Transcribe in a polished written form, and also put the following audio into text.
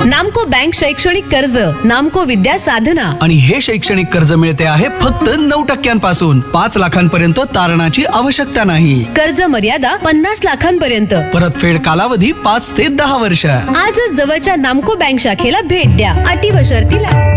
नामको बँक शैक्षणिक कर्ज, नामको विद्या साधना. आणि हे शैक्षणिक कर्ज मिळते आहे फक्त 9% 5 लाखांपर्यंत तारणाची आवश्यकता नाही. कर्ज मर्यादा 50 लाखांपर्यंत. परतफेड कालावधी 5 ते 10 वर्ष. आजच जवळच्या नामको बँक शाखेला भेट द्या. अटी व शर्ती लागू.